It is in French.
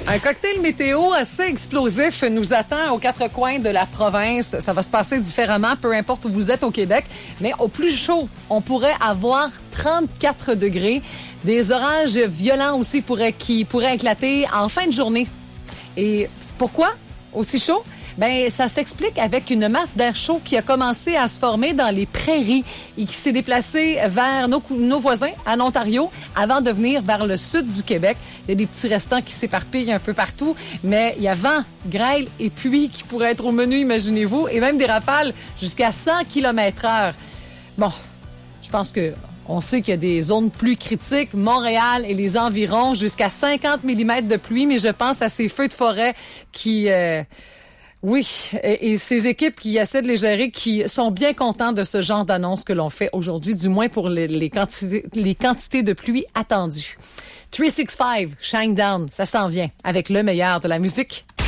Un cocktail météo assez explosif nous attend aux quatre coins de la province. Ça va se passer différemment, peu importe où vous êtes au Québec. Mais au plus chaud, on pourrait avoir 34 degrés. Des orages violents aussi qui pourraient éclater en fin de journée. Et pourquoi aussi chaud? Ben, ça s'explique avec une masse d'air chaud qui a commencé à se former dans les prairies et qui s'est déplacée vers nos voisins en Ontario avant de venir vers le sud du Québec. Il y a des petits restants qui s'éparpillent un peu partout, mais il y a vent, grêle et pluie qui pourraient être au menu, imaginez-vous, et même des rafales jusqu'à 100 km/h. Bon, je pense que on sait qu'il y a des zones plus critiques, Montréal et les environs, jusqu'à 50 mm de pluie, mais je pense à ces feux de forêt qui... Oui, et ces équipes qui essaient de les gérer, qui sont bien contents de ce genre d'annonce que l'on fait aujourd'hui, du moins pour les quantités de pluie attendues. 365, Shinedown, ça s'en vient avec le meilleur de la musique.